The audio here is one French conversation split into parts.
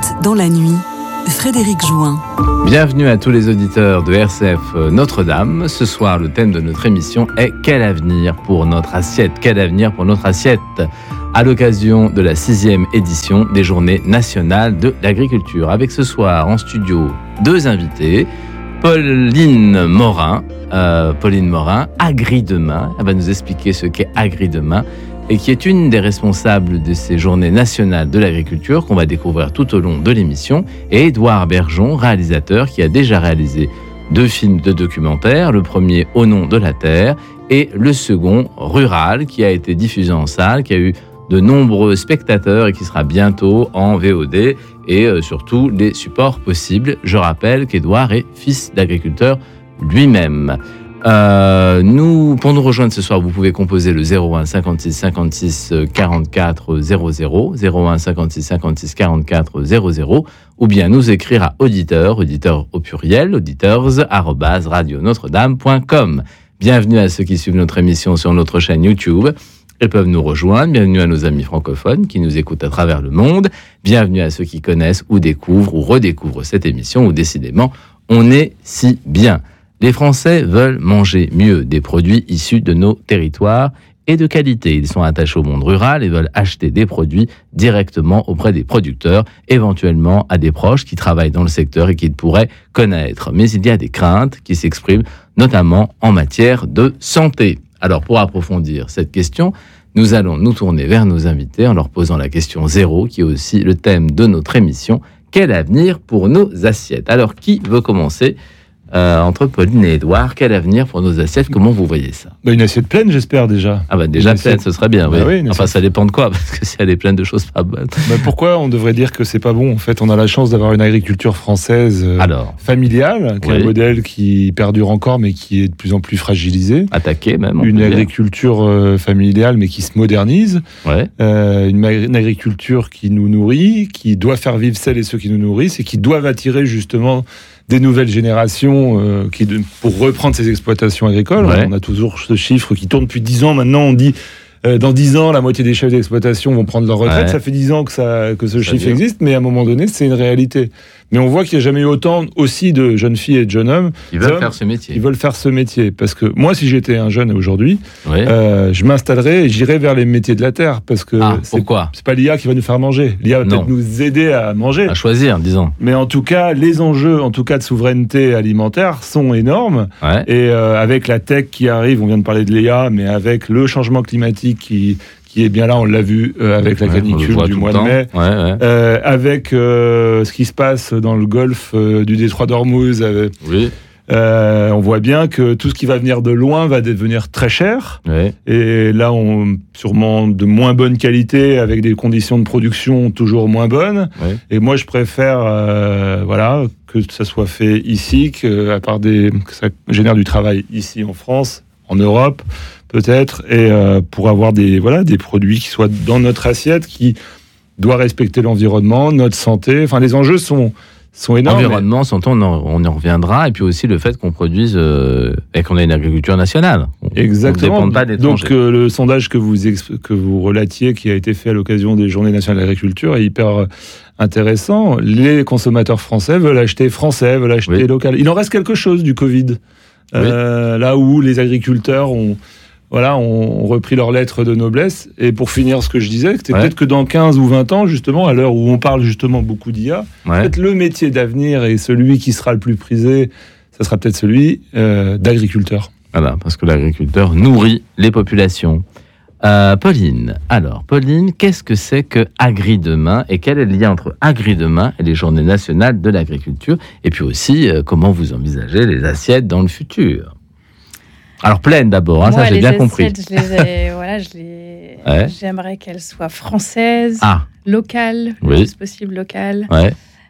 écoute dans la nuit, Frédéric Jouin. Bienvenue à tous les auditeurs de RCF Notre-Dame. Ce soir, le thème de notre émission est « Quel avenir pour notre assiette ?» Quel avenir pour notre assiette ? À l'occasion de la 6e édition des Journées nationales de l'agriculture. Avec ce soir en studio 2 invités. Pauline Morin, Agri-Demain. Elle va nous expliquer ce qu'est Agri-Demain et qui est une des responsables de ces Journées nationales de l'agriculture qu'on va découvrir tout au long de l'émission. Et Édouard Bergeon, réalisateur qui a déjà réalisé 2 films de documentaire, le premier Au nom de la terre et le second Rural, qui a été diffusé en salle, qui a eu de nombreux spectateurs et qui sera bientôt en VOD et sur tous les supports possibles. Je rappelle qu'Édouard est fils d'agriculteur lui-même. Pour nous rejoindre ce soir, vous pouvez composer le 01 56 56 44 00, 01 56 56 44 00, ou bien nous écrire à auditeur au pluriel, auditeurs@radionotre-dame.com. Bienvenue à ceux qui suivent notre émission sur notre chaîne YouTube. Ils peuvent nous rejoindre. Bienvenue à nos amis francophones qui nous écoutent à travers le monde. Bienvenue à ceux qui connaissent ou découvrent ou redécouvrent cette émission où décidément on est si bien. Les Français veulent manger mieux des produits issus de nos territoires et de qualité. Ils sont attachés au monde rural et veulent acheter des produits directement auprès des producteurs, éventuellement à des proches qui travaillent dans le secteur et qui pourraient connaître. Mais il y a des craintes qui s'expriment notamment en matière de santé. Alors, pour approfondir cette question, nous allons nous tourner vers nos invités en leur posant la question 0, qui est aussi le thème de notre émission. Quel avenir pour nos assiettes ? Alors, qui veut commencer entre Pauline et Édouard, quel avenir pour nos assiettes ? Comment vous voyez ça ? Une assiette pleine, j'espère déjà. Ah bah déjà pleine, ce serait bien. Oui. Oui, enfin, ça dépend de quoi, parce que si elle est pleine de choses pas bonnes. Pourquoi on devrait dire que c'est pas bon ? En fait, on a la chance d'avoir une agriculture française familiale, qui est un modèle qui perdure encore, mais qui est de plus en plus fragilisé. Attaqué même. Une agriculture familiale, mais qui se modernise. Ouais. Une agriculture qui nous nourrit, qui doit faire vivre celles et ceux qui nous nourrissent, et qui doivent attirer justement des nouvelles générations pour reprendre ces exploitations agricoles. Ouais. On a toujours ce chiffre qui tourne depuis 10 ans. Maintenant, on dit dans 10 ans, la moitié des chefs d'exploitation vont prendre leur retraite. Ouais. Ça fait 10 ans que ce chiffre existe, mais à un moment donné, c'est une réalité. Mais on voit qu'il n'y a jamais eu autant aussi de jeunes filles et de jeunes hommes qui veulent faire ce métier. Ils veulent faire ce métier. Parce que moi, si j'étais un jeune aujourd'hui, je m'installerais et j'irais vers les métiers de la terre. Parce que pourquoi ? C'est pas l'IA qui va nous faire manger. L'IA va peut-être nous aider à manger. À choisir, disons. Mais en tout cas, les enjeux, de souveraineté alimentaire sont énormes. Ouais. Et avec la tech qui arrive, on vient de parler de l'IA, mais avec le changement climatique qui est bien là, on l'a vu avec la canicule du mois de mai, avec ce qui se passe dans le golfe du détroit d'Ormuz. On voit bien que tout ce qui va venir de loin va devenir très cher. Ouais. Et là, sûrement de moins bonne qualité, avec des conditions de production toujours moins bonnes. Ouais. Et moi, je préfère que ça soit fait ici, que ça génère du travail ici en France, en Europe, peut-être, et pour avoir des produits qui soient dans notre assiette, qui doit respecter l'environnement, notre santé. Enfin, les enjeux sont énormes. L'environnement, on y reviendra, et puis aussi le fait qu'on produise et qu'on ait une agriculture nationale. Exactement. On ne dépend pas d'étrangers. Donc le sondage que vous relatiez, qui a été fait à l'occasion des Journées nationales de l'agriculture, est hyper intéressant. Les consommateurs français veulent acheter local. Il en reste quelque chose du Covid. Là où les agriculteurs ont repris leur lettre de noblesse. Et pour finir ce que je disais, c'est peut-être que dans 15 ou 20 ans, justement, à l'heure où on parle justement beaucoup d'IA, peut-être le métier d'avenir et celui qui sera le plus prisé, ça sera peut-être celui d'agriculteur. Voilà, parce que l'agriculteur nourrit les populations. Pauline, qu'est-ce que c'est que Agri-Demain et quel est le lien entre Agri-Demain et les Journées nationales de l'agriculture ? Et puis aussi, comment vous envisagez les assiettes dans le futur ? Alors, pleine d'abord, ça j'ai bien compris. J'aimerais qu'elles soient françaises, locales, le plus possible locales. Ouais.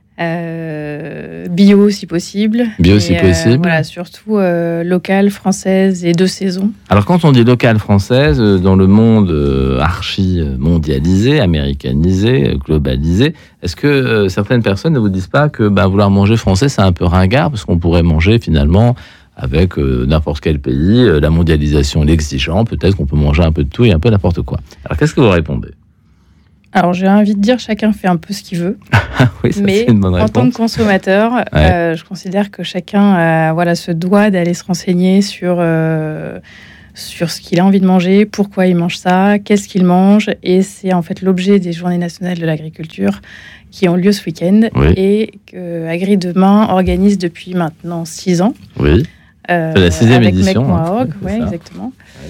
Bio si possible. Surtout locale, française et de saison. Alors quand on dit locale française, dans le monde archi-mondialisé, américanisé, globalisé, est-ce que certaines personnes ne vous disent pas que vouloir manger français c'est un peu ringard, parce qu'on pourrait manger finalement avec n'importe quel pays, la mondialisation l'exigeant, peut-être qu'on peut manger un peu de tout et un peu n'importe quoi. Alors qu'est-ce que vous répondez ? Alors, j'ai envie de dire, chacun fait un peu ce qu'il veut. Oui, ça, mais c'est une bonne en réponse. tant que consommateur, je considère que chacun se doit d'aller se renseigner sur ce qu'il a envie de manger, pourquoi il mange ça, qu'est-ce qu'il mange. Et c'est en fait l'objet des Journées nationales de l'agriculture qui ont lieu ce week-end et que Agri Demain organise depuis maintenant 6 ans. Oui, c'est la 6e édition. Avec Mec.org, exactement.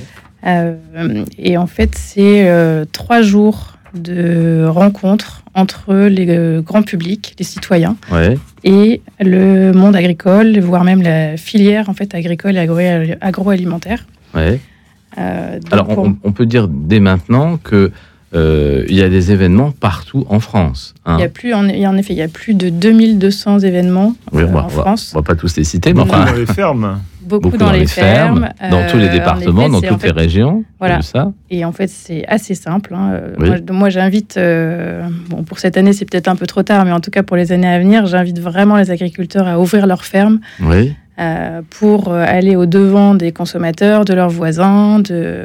Et en fait, c'est 3 jours de rencontres entre le grand public, les citoyens, et le monde agricole, voire même la filière en fait agricole et agroalimentaire. Ouais. Alors, on peut dire dès maintenant que il y a des événements partout en France. Hein. En effet, il y a plus de 2200 événements en France. On ne va pas tous les citer, mais enfin... Dans les fermes. Beaucoup dans les fermes. Dans tous les départements, dans toutes les régions. Voilà. Ça. Et en fait, c'est assez simple. Hein. Moi, j'invite... pour cette année, c'est peut-être un peu trop tard, mais en tout cas, pour les années à venir, j'invite vraiment les agriculteurs à ouvrir leurs fermes. Oui. Pour aller au-devant des consommateurs, de leurs voisins,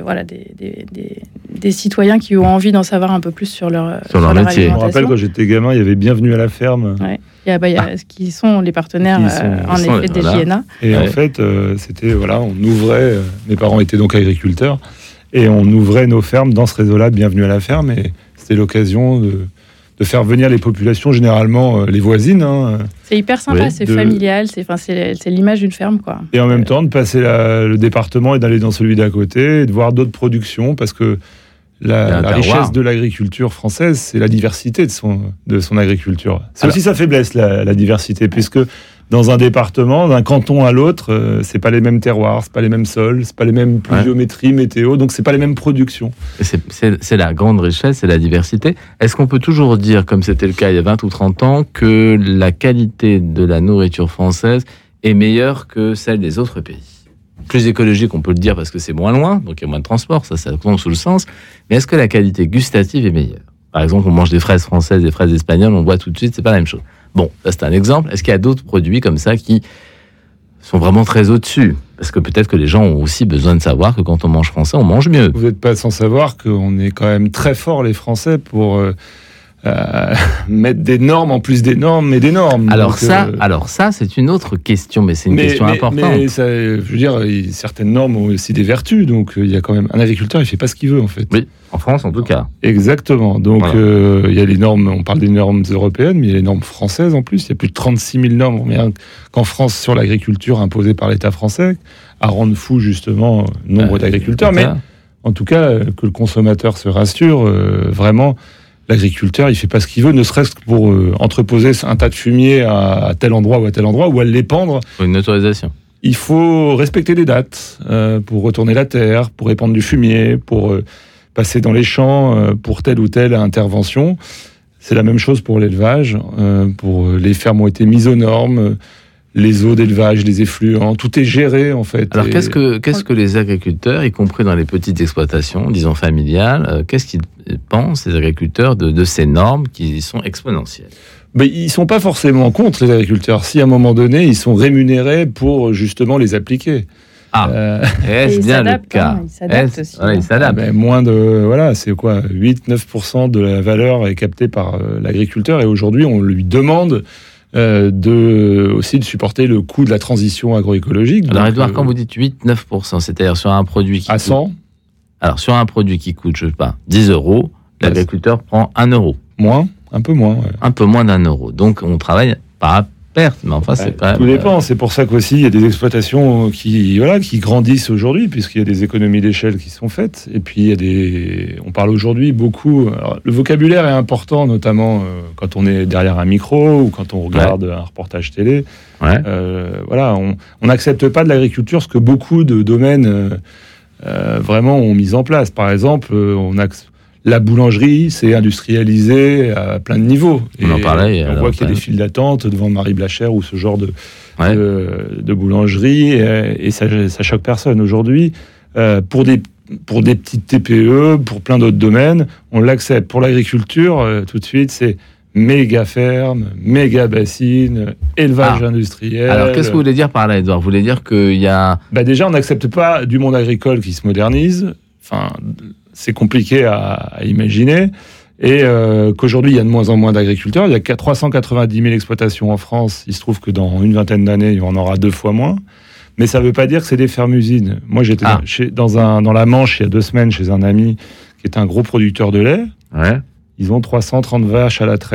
des citoyens qui ont envie d'en savoir un peu plus sur leur métier. Je me rappelle quand j'étais gamin, il y avait Bienvenue à la ferme. Ouais. Il y a qui sont les partenaires des JNA. Et en fait, c'était on ouvrait. Mes parents étaient donc agriculteurs et on ouvrait nos fermes dans ce réseau-là, Bienvenue à la ferme, et c'était l'occasion de faire venir les populations, généralement les voisines. Hein, c'est hyper sympa, c'est familial, c'est l'image d'une ferme, quoi. Et en même temps, de passer le département et d'aller dans celui d'à côté, et de voir d'autres productions, parce que la richesse de l'agriculture française, c'est la diversité de son agriculture. C'est aussi sa faiblesse, la diversité, puisque dans un département, d'un canton à l'autre, c'est pas les mêmes terroirs, c'est pas les mêmes sols, c'est pas les mêmes pluviométries, météo, donc c'est pas les mêmes productions. C'est la grande richesse, c'est la diversité. Est-ce qu'on peut toujours dire, comme c'était le cas il y a 20 ou 30 ans, que la qualité de la nourriture française est meilleure que celle des autres pays ? Plus écologique, on peut le dire parce que c'est moins loin, donc il y a moins de transport, ça tombe sous le sens. Mais est-ce que la qualité gustative est meilleure ? Par exemple, on mange des fraises françaises, des fraises espagnoles, on voit tout de suite, c'est pas la même chose. Bon, ça c'est un exemple. Est-ce qu'il y a d'autres produits comme ça qui sont vraiment très au-dessus ? Parce que peut-être que les gens ont aussi besoin de savoir que quand on mange français, on mange mieux. Vous n'êtes pas sans savoir qu'on est quand même très forts, les Français, pour mettre des normes en plus des normes et des normes. Alors ça, c'est une autre question, mais c'est une question importante. Mais ça, je veux dire, certaines normes ont aussi des vertus, donc il y a quand même un agriculteur, il fait pas ce qu'il veut en fait. Oui, en France en tout cas. Exactement. Donc il y a les normes, on parle des normes européennes, mais il y a les normes françaises en plus. Il y a plus de 36 000 normes qu'en France sur l'agriculture imposées par l'État français, à rendre fou justement nombre d'agriculteurs. Mais en tout cas, que le consommateur se rassure, vraiment. L'agriculteur, il fait pas ce qu'il veut, ne serait-ce que pour entreposer un tas de fumier à tel endroit ou à tel endroit, ou à l'épandre. Pour une autorisation. Il faut respecter des dates pour retourner la terre, pour épandre du fumier, pour passer dans les champs, pour telle ou telle intervention. C'est la même chose pour l'élevage. Pour les fermes ont été mises aux normes. Les eaux d'élevage, les effluents, tout est géré en fait. Alors qu'est-ce que les agriculteurs, y compris dans les petites exploitations, disons familiales, qu'est-ce qu'ils pensent, les agriculteurs, de ces normes qui sont exponentielles ? Mais ils ne sont pas forcément contre, les agriculteurs. Si à un moment donné, ils sont rémunérés pour justement les appliquer. Est-ce bien le cas ? Ils s'adaptent aussi. Ils s'adaptent. C'est quoi 8-9% de la valeur est captée par l'agriculteur, et aujourd'hui, on lui demande aussi de supporter le coût de la transition agroécologique. Alors Edouard, quand vous dites 8-9%, c'est-à-dire sur un produit qui à 100 Alors sur un produit qui coûte, je sais pas, 10 €, l'agriculteur prend 1 €. Un peu moins. Ouais. Un peu moins d'1 €. Donc on travaille pas à perte, mais enfin c'est quand même... Tout dépend, c'est pour ça qu'aussi il y a des exploitations qui grandissent aujourd'hui, puisqu'il y a des économies d'échelle qui sont faites, et puis on parle aujourd'hui beaucoup... Alors, le vocabulaire est important, notamment quand on est derrière un micro, ou quand on regarde un reportage télé. On n'accepte pas de l'agriculture ce que beaucoup de domaines vraiment ont mis en place. Par exemple, la boulangerie, c'est industrialisé à plein de niveaux. On en parlait. On voit qu'il y a des files d'attente devant Marie Blachère ou ce genre de boulangerie, et ça choque personne. Aujourd'hui, pour des petites TPE, pour plein d'autres domaines, on l'accepte. Pour l'agriculture, tout de suite, c'est méga ferme, méga bassine, élevage industriel. Alors, qu'est-ce que vous voulez dire par là, Edouard ? Vous voulez dire qu'il y a... Déjà, on n'accepte pas du monde agricole qui se modernise. Enfin... C'est compliqué à imaginer. Et qu'aujourd'hui, il y a de moins en moins d'agriculteurs. Il y a 390 000 exploitations en France. Il se trouve que dans une vingtaine d'années, il y en aura 2 fois moins. Mais ça ne veut pas dire que c'est des fermes-usines. Moi, j'étais dans la Manche il y a 2 semaines chez un ami qui est un gros producteur de lait. Ouais. Ils ont 330 vaches à la traite.